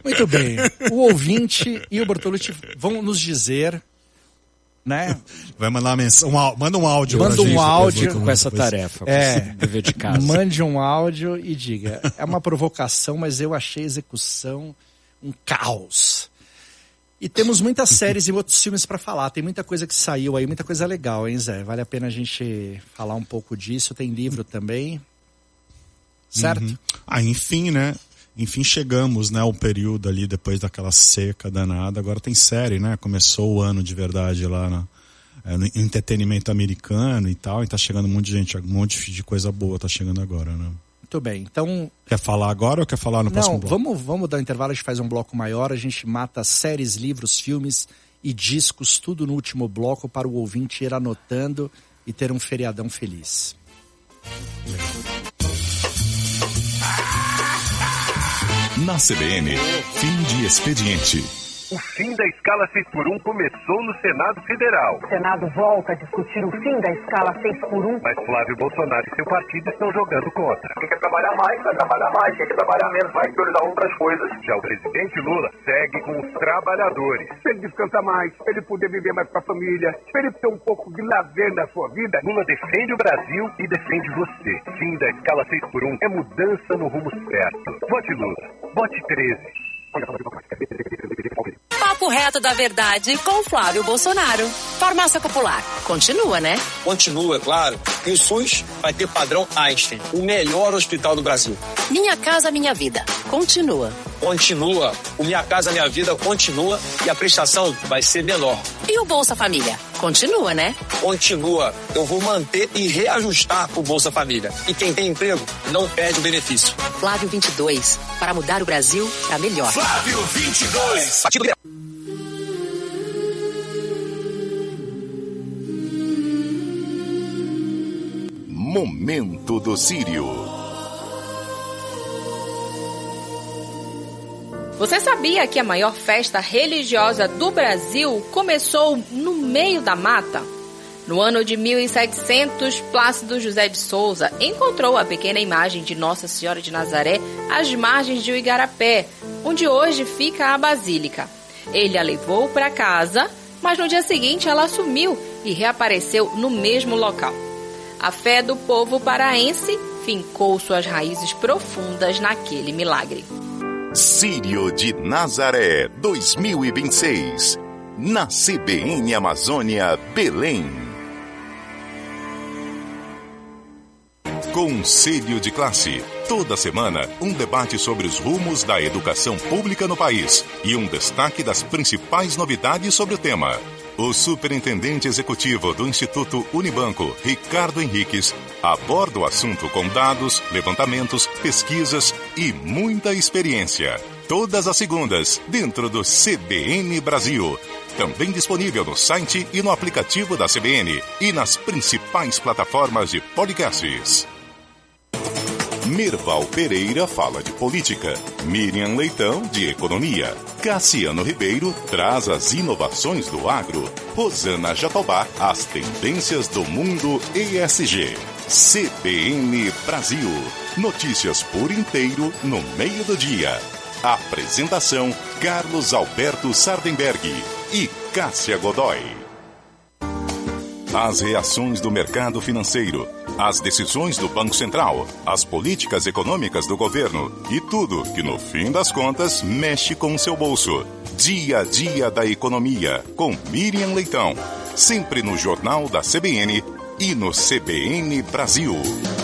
Muito bem. O ouvinte e o Bertolucci vão nos dizer, né? Vai mandar uma mensagem, manda um áudio Manda pra gente. um áudio com essa tarefa, com esse dever de casa. Mande um áudio e diga, é uma provocação, mas eu achei a execução um caos. E temos muitas séries e outros filmes para falar. Tem muita coisa que saiu aí, muita coisa legal, hein, Zé? Vale a pena a gente falar um pouco disso. Tem livro também. Certo? Uhum. Enfim, né? Enfim, chegamos, né, ao período ali depois daquela seca danada. Agora tem série, né? Começou o ano de verdade lá no entretenimento americano e tal. E tá chegando um monte de gente, um monte de coisa boa tá chegando agora, né? Muito bem, então... Quer falar agora ou quer falar no próximo bloco? Não, vamos dar um intervalo, a gente faz um bloco maior, a gente mata séries, livros, filmes e discos, tudo no último bloco para o ouvinte ir anotando e ter um feriadão feliz. Na CBN, fim de expediente. O fim da escala 6x1 começou no Senado Federal. O Senado volta a discutir o fim da escala 6x1. Mas Flávio Bolsonaro e seu partido estão jogando contra. Quem quer trabalhar mais, vai trabalhar mais. Quem quer trabalhar menos, vai priorizar outras coisas. Já o presidente Lula segue com os trabalhadores. Se ele descansar mais, se ele poder viver mais com a família, se ele ter um pouco de lazer na sua vida. Lula defende o Brasil e defende você. Fim da escala 6x1 é mudança no rumo certo. Vote Lula. Vote 13. Papo reto da verdade com Flávio Bolsonaro. Farmácia Popular. Continua, né? Continua, é claro. E o SUS vai ter padrão Einstein, o melhor hospital do Brasil. Minha Casa Minha Vida. Continua. Continua. O Minha Casa Minha Vida continua e a prestação vai ser menor. E o Bolsa Família? Continua, né? Continua. Eu vou manter e reajustar o Bolsa Família. E quem tem emprego não perde o benefício. Flávio 22. Para mudar o Brasil para melhor. Flávio 22. Partido Liberal. Momento do Sírio. Você sabia que a maior festa religiosa do Brasil começou no meio da mata? No ano de 1700, Plácido José de Souza encontrou a pequena imagem de Nossa Senhora de Nazaré às margens de Igarapé, onde hoje fica a Basílica. Ele a levou para casa, mas no dia seguinte ela sumiu e reapareceu no mesmo local. A fé do povo paraense fincou suas raízes profundas naquele milagre. Sírio de Nazaré 2026. Na CBN Amazônia, Belém. Conselho de Classe. Toda semana, um debate sobre os rumos da educação pública no país e um destaque das principais novidades sobre o tema. O superintendente executivo do Instituto Unibanco, Ricardo Henriques, aborda o assunto com dados, levantamentos, pesquisas e muita experiência. Todas as segundas, dentro do CBN Brasil. Também disponível no site e no aplicativo da CBN e nas principais plataformas de podcasts. Merval Pereira fala de política, Miriam Leitão de economia, Cassiano Ribeiro traz as inovações do agro, Rosana Jatobá as tendências do mundo ESG. CBN Brasil, notícias por inteiro no meio do dia. Apresentação Carlos Alberto Sardenberg e Cássia Godoy. As reações do mercado financeiro, as decisões do Banco Central, as políticas econômicas do governo e tudo que, no fim das contas, mexe com o seu bolso. Dia a dia da economia, com Miriam Leitão. Sempre no Jornal da CBN e no CBN Brasil.